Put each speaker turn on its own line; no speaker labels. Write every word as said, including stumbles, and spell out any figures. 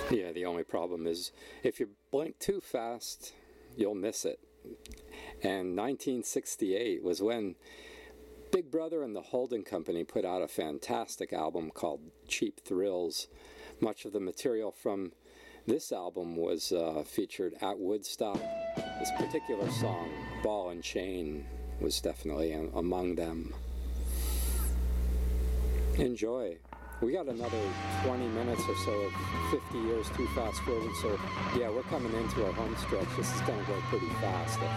Yeah, the only problem is if you blink too fast, you'll miss it. And nineteen sixty-eight was when Big Brother and the Holding Company put out a fantastic album called Cheap Thrills. Much of the material from this album was uh, featured at Woodstock. This particular song, Ball and Chain, was definitely among them. Enjoy. We got another twenty minutes or so of fifty years too fast forward, so yeah, we're coming into our home stretch. This is going to go pretty fast.